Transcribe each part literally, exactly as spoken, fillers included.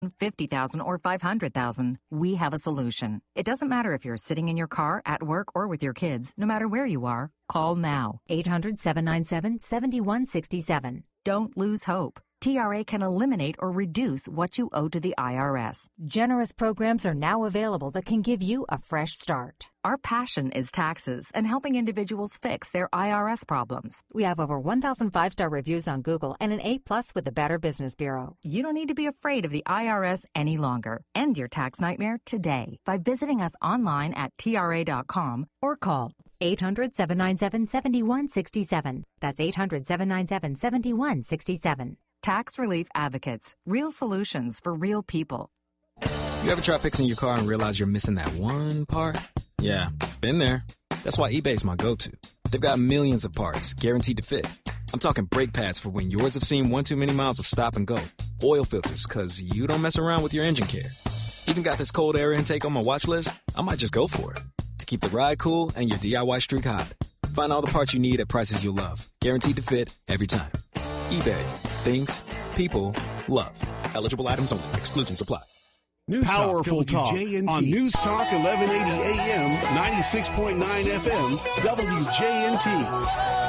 fifty thousand dollars or five hundred thousand dollars, we have a solution. It doesn't matter if you're sitting in your car, at work, or with your kids. No matter where you are, call now. eight hundred, seven nine seven, seven one six seven. Don't lose hope. T R A can eliminate or reduce what you owe to the I R S. Generous programs are now available that can give you a fresh start. Our passion is taxes and helping individuals fix their I R S problems. We have over one thousand five-star reviews on Google and an A plus with the Better Business Bureau. You don't need to be afraid of the I R S any longer. End your tax nightmare today by visiting us online at T R A dot com or call eight hundred, seven nine seven, seven one six seven. That's eight hundred, seven nine seven, seven one six seven. Tax Relief Advocates. Real solutions for real people. You ever try fixing your car and realize you're missing that one part? Yeah, been there. That's why eBay's my go-to. They've got millions of parts, guaranteed to fit. I'm talking brake pads for when yours have seen one too many miles of stop and go. Oil filters, because you don't mess around with your engine care. Even got this cold air intake on my watch list. I might just go for it. To keep the ride cool and your D I Y streak hot. Find all the parts you need at prices you'll love. Guaranteed to fit every time. eBay. Things people love. Eligible items only. Exclusions apply. News Powerful Talk, Talk W J N T. on News Talk eleven eighty A M, ninety-six point nine F M, W J N T.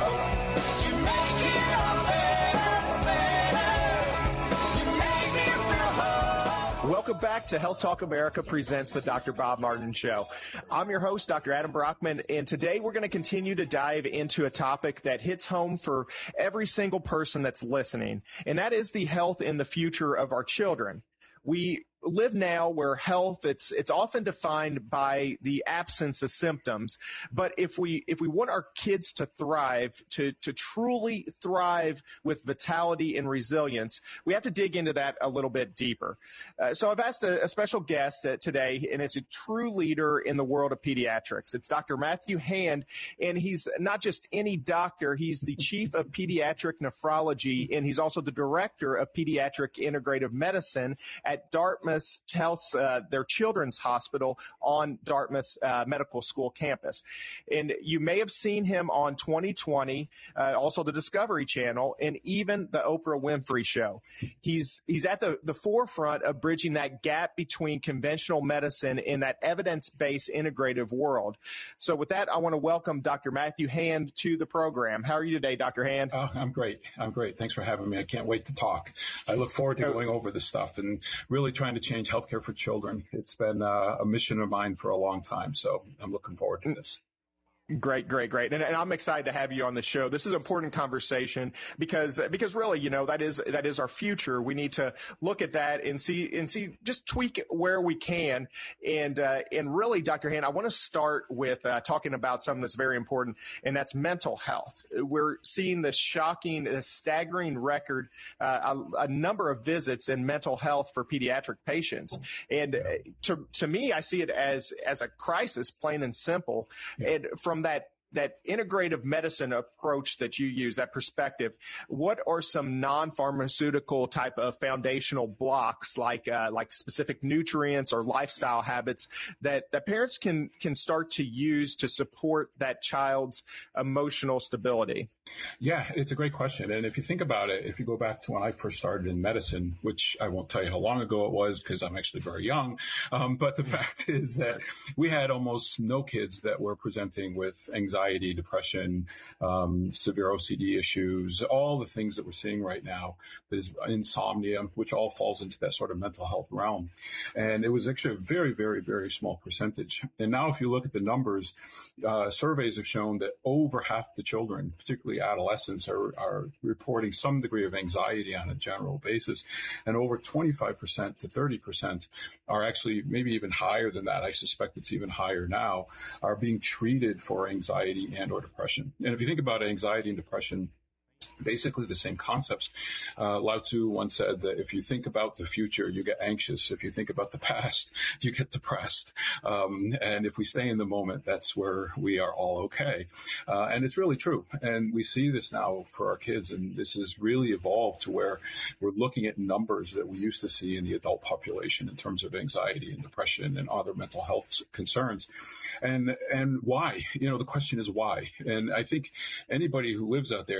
Welcome back to Health Talk America presents the Doctor Bob Martin Show. I'm your host, Doctor Adam Brockman, and today we're going to continue to dive into a topic that hits home for every single person that's listening, and that is the health and the future of our children. We live now where health, it's it's often defined by the absence of symptoms. But if we if we want our kids to thrive, to to truly thrive with vitality and resilience, we have to dig into that a little bit deeper. Uh, so I've asked a, a special guest uh, today, and it's a true leader in the world of pediatrics. It's Doctor Matthew Hand, and he's not just any doctor. He's the chief of pediatric nephrology, and he's also the director of pediatric integrative medicine at Dartmouth Health, uh, their children's hospital on Dartmouth's uh, medical school campus. And you may have seen him on twenty twenty, uh, also the Discovery Channel, and even the Oprah Winfrey Show. He's he's at the, the forefront of bridging that gap between conventional medicine and that evidence-based integrative world. So with that, I want to welcome Doctor Matthew Hand to the program. How are you today, Doctor Hand? Oh, I'm great. I'm great. Thanks for having me. I can't wait to talk. I look forward to going over this stuff and really trying to change healthcare for children. It's been uh, a mission of mine for a long time, so I'm looking forward to this. Great, great, great. And, and I'm excited to have you on the show. This is an important conversation because, because really, you know, that is, that is our future. We need to look at that and see, and see, just tweak where we can. And, uh, and really, Doctor Hand, I want to start with, uh, talking about something that's very important, and that's mental health. We're seeing this shocking, this staggering record, uh, a, a number of visits in mental health for pediatric patients. And uh, to, to me, I see it as, as a crisis, plain and simple. And from that that integrative medicine approach that you use, that perspective, what are some non-pharmaceutical type of foundational blocks like uh, like specific nutrients or lifestyle habits that, that parents can can start to use to support that child's emotional stability? Yeah, it's a great question. And if you think about it, if you go back to when I first started in medicine, which I won't tell you how long ago it was because I'm actually very young, um, but the fact is that we had almost no kids that were presenting with anxiety, depression, um, severe O C D issues, all the things that we're seeing right now. There's insomnia, which all falls into that sort of mental health realm. And it was actually a very, very, very small percentage. And now if you look at the numbers, uh, surveys have shown that over half the children, particularly adolescents, are, are reporting some degree of anxiety on a general basis. And over twenty-five percent to thirty percent are actually maybe even higher than that. I suspect it's even higher now, are being treated for anxiety and or depression. And if you think about anxiety and depression, basically the same concepts. Uh, Lao Tzu once said that if you think about the future, you get anxious. If you think about the past, you get depressed. Um, and if we stay in the moment, that's where we are all okay. Uh, and it's really true. And we see this now for our kids. And this has really evolved to where we're looking at numbers that we used to see in the adult population in terms of anxiety and depression and other mental health concerns. And, and why? You know, the question is why? And I think anybody who lives out there now can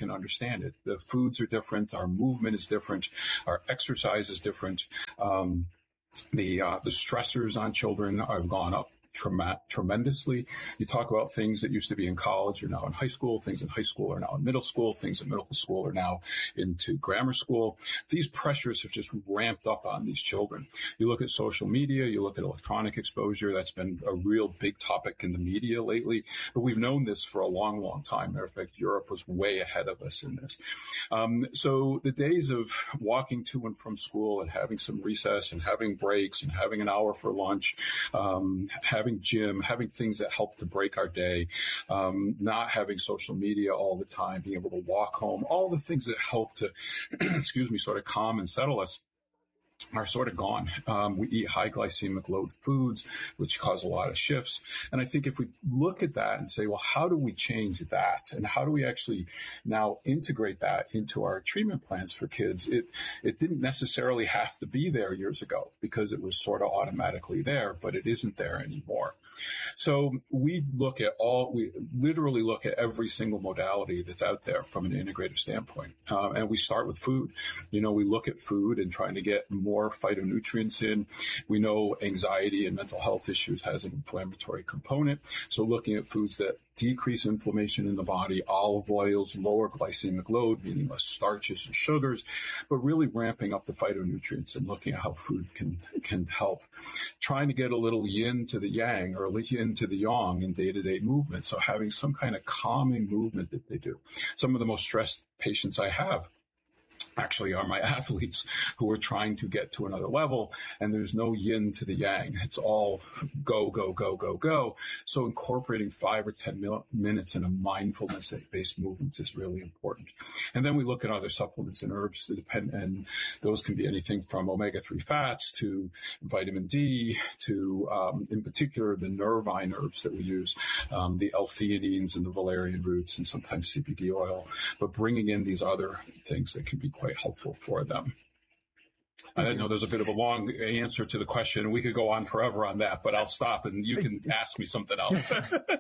can understand it. The foods are different. Our movement is different. Our exercise is different. Um, the, uh, the stressors on children have gone up tremendously. You talk about things that used to be in college are now in high school. Things in high school are now in middle school. Things in middle school are now into grammar school. These pressures have just ramped up on these children. You look at social media, you look at electronic exposure. That's been a real big topic in the media lately. But we've known this for a long, long time. Matter of fact, Europe was way ahead of us in this. Um, so the days of walking to and from school and having some recess and having breaks and having an hour for lunch, um, having having gym, having things that help to break our day, um, not having social media all the time, being able to walk home, all the things that help to, excuse me, sort of calm and settle us are sort of gone. Um, we eat high glycemic load foods, which cause a lot of shifts. And I think if we look at that and say, well, how do we change that? And how do we actually now integrate that into our treatment plans for kids? It, it didn't necessarily have to be there years ago because it was sort of automatically there, but it isn't there anymore. So we look at all, we literally look at every single modality that's out there from an integrative standpoint. Um, and we start with food. You know, we look at food and trying to get more phytonutrients in. We know anxiety and mental health issues has an inflammatory component. So looking at foods that decrease inflammation in the body, olive oils, lower glycemic load, meaning less starches and sugars, but really ramping up the phytonutrients and looking at how food can, can help. Trying to get a little yin to the yang or yin to the yang in day-to-day movement. So having some kind of calming movement that they do. Some of the most stressed patients I have actually are my athletes who are trying to get to another level, and there's no yin to the yang. It's all go, go, go, go, go. So incorporating five or ten mil- minutes in a mindfulness-based movement is really important. And then we look at other supplements and herbs that depend, and those can be anything from omega three fats to vitamin D to, um, in particular, the nervine herbs that we use, um, the L-theanines and the valerian roots and sometimes C B D oil, but bringing in these other things that can be quite helpful for them. I didn't know there's a bit of a long answer to the question. We could go on forever on that, but I'll stop and you can ask me something else.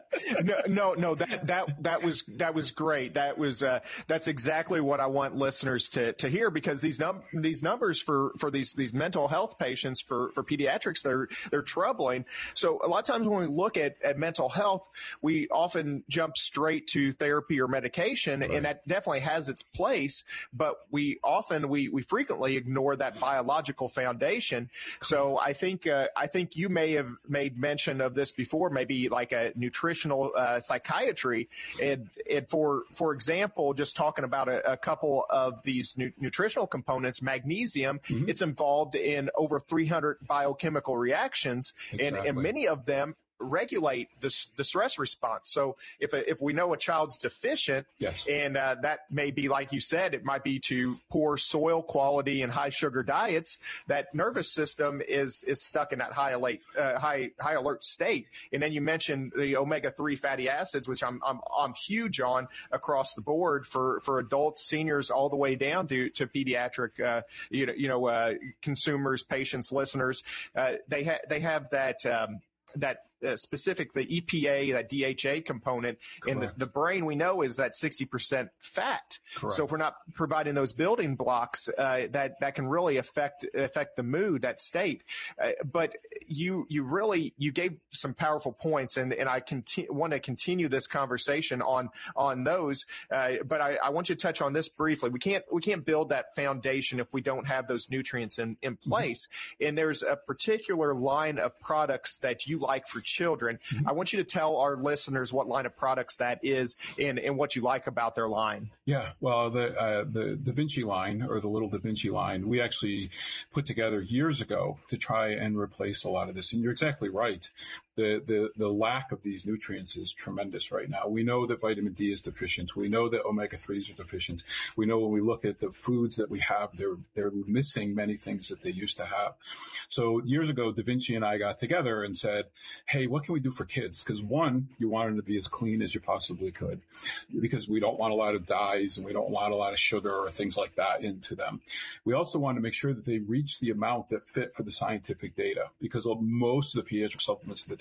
no, no, no, that, that, that was, that was great. That was, uh, that's exactly what I want listeners to, to hear, because these num, these numbers for, for these, these mental health patients for, for pediatrics, they're, they're troubling. So a lot of times when we look at, at mental health, we often jump straight to therapy or medication, right. And that definitely has its place, but we often, we, we frequently ignore that biological foundation. So I think, uh, I think you may have made mention of this before, maybe like a nutritional uh, psychiatry. And, and for, for example, just talking about a, a couple of these nu- nutritional components, magnesium, mm-hmm. It's involved in over three hundred biochemical reactions, exactly. and, and many of them regulate the, the stress response. So if a, if we know a child's deficient, yes. and uh, that may be, like you said, it might be to poor soil quality and high sugar diets, that nervous system is is stuck in that high alert uh, high high alert state. And then you mentioned the omega three fatty acids, which I'm I'm I'm huge on across the board for for adults, seniors, all the way down to to pediatric uh, you know you know uh, consumers, patients, listeners. Uh, they have they have that. Um, that uh, specific, the E P A, that D H A component. Correct. In the, the brain, we know is that sixty percent fat. Correct. So if we're not providing those building blocks, uh, that, that can really affect, affect the mood, that state. Uh, but you, you really, you gave some powerful points, and, and I conti- want to continue this conversation on, on those. Uh, but I, I want you to touch on this briefly. We can't, we can't build that foundation if we don't have those nutrients in, in place. Mm-hmm. And there's a particular line of products that you like for children. Mm-hmm. I want you to tell our listeners what line of products that is and, and what you like about their line. Yeah, well, the uh, the Da Vinci line, or the Little Da Vinci line, we actually put together years ago to try and replace a lot of this. And you're exactly right. The, the, the lack of these nutrients is tremendous right now. We know that vitamin D is deficient. We know that omega threes are deficient. We know when we look at the foods that we have, they're, they're missing many things that they used to have. So years ago, Da Vinci and I got together and said, hey, what can we do for kids? Because one, you want them to be as clean as you possibly could, because we don't want a lot of dyes and we don't want a lot of sugar or things like that into them. We also want to make sure that they reach the amount that fit for the scientific data, because most of the pediatric supplements at the time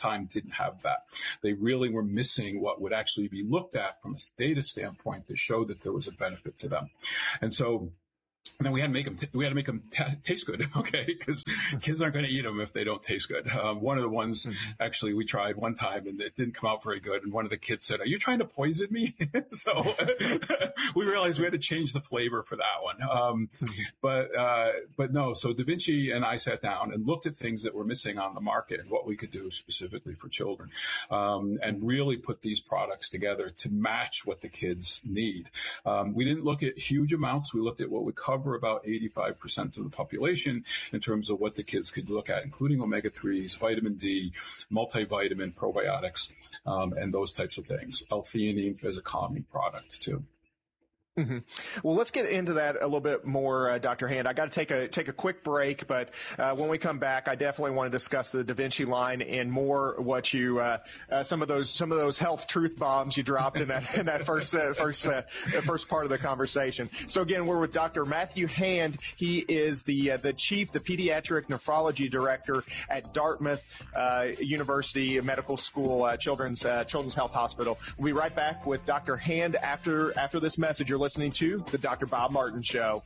time didn't have that. They really were missing what would actually be looked at from a data standpoint to show that there was a benefit to them. And so And then we had to make them. T- we had to make them t- taste good, okay? Because kids aren't going to eat them if they don't taste good. Um, one of the ones actually we tried one time and it didn't come out very good. And one of the kids said, "Are you trying to poison me?" So we realized we had to change the flavor for that one. Um, but uh, but no. So Da Vinci and I sat down and looked at things that were missing on the market and what we could do specifically for children, um, and really put these products together to match what the kids need. Um, we didn't look at huge amounts. We looked at what would cover about eighty-five percent of the population in terms of what the kids could look at, including omega threes, vitamin D, multivitamin, probiotics, um, and those types of things. L-theanine as a calming product, too. Mm-hmm. Well, let's get into that a little bit more, uh, Doctor Hand. I got to take a take a quick break, but uh, when we come back, I definitely want to discuss the Da Vinci line and more what you uh, uh, some of those some of those health truth bombs you dropped in that in that first uh, first uh, first part of the conversation. So again, we're with Doctor Matthew Hand. He is the uh, the chief, the pediatric nephrology director at Dartmouth uh, University Medical School, uh, Children's uh, Children's Health Hospital. We'll be right back with Doctor Hand after after this message. You're listening to the Doctor Bob Martin Show.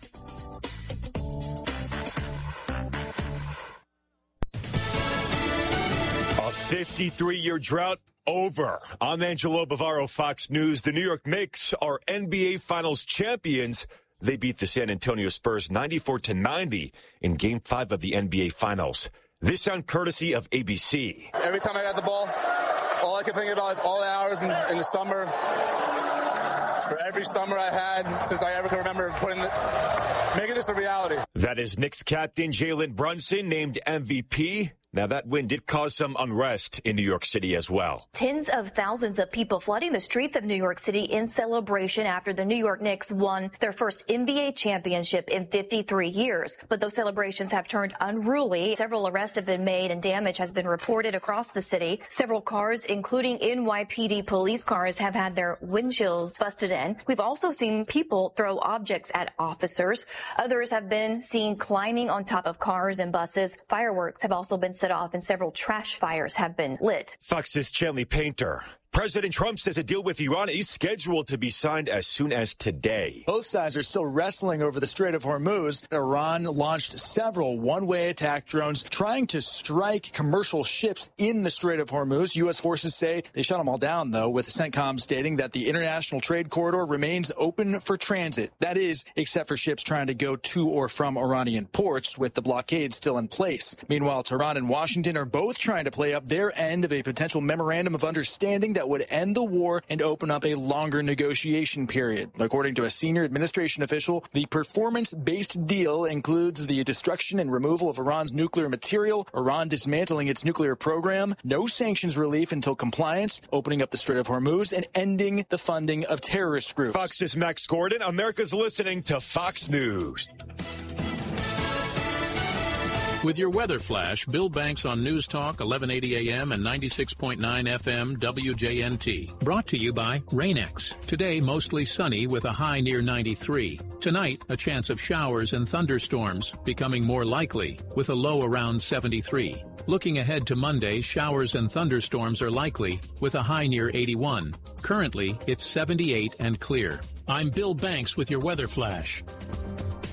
A fifty-three-year drought over. I'm Angelo Bavaro, Fox News. The New York Knicks are N B A Finals champions. They beat the San Antonio Spurs ninety-four to ninety in Game five of the N B A Finals. This on courtesy of A B C. Every time I got the ball, all I can think about is all the hours in, in the summer. For every summer I had since I ever can remember putting the, making this a reality. That is Knicks captain Jalen Brunson named M V P. Now, that win did cause some unrest in New York City as well. Tens of thousands of people flooding the streets of New York City in celebration after the New York Knicks won their first N B A championship in fifty-three years. But those celebrations have turned unruly. Several arrests have been made and damage has been reported across the city. Several cars, including N Y P D police cars, have had their windshields busted in. We've also seen people throw objects at officers. Others have been seen climbing on top of cars and buses. Fireworks have also been set off and several trash fires have been lit. Fox's Chanley Painter. President Trump says a deal with Iran is scheduled to be signed as soon as today. Both sides are still wrestling over the Strait of Hormuz. Iran launched several one-way attack drones trying to strike commercial ships in the Strait of Hormuz. U S forces say they shot them all down, though, with CENTCOM stating that the international trade corridor remains open for transit. That is, except for ships trying to go to or from Iranian ports, with the blockade still in place. Meanwhile, Tehran and Washington are both trying to play up their end of a potential memorandum of understanding that would end the war and open up a longer negotiation period. According to a senior administration official, the performance-based deal includes the destruction and removal of Iran's nuclear material, Iran dismantling its nuclear program, no sanctions relief until compliance, opening up the Strait of Hormuz, and ending the funding of terrorist groups. Fox's Max Gordon. America's listening to Fox News. With your weather flash, Bill Banks on News Talk, eleven eighty A M and ninety-six point nine F M W J N T. Brought to you by Rain-X. Today, mostly sunny with a high near ninety-three. Tonight, a chance of showers and thunderstorms, becoming more likely, with a low around seventy-three. Looking ahead to Monday, showers and thunderstorms are likely, with a high near eighty-one. Currently, it's seventy-eight and clear. I'm Bill Banks with your weather flash.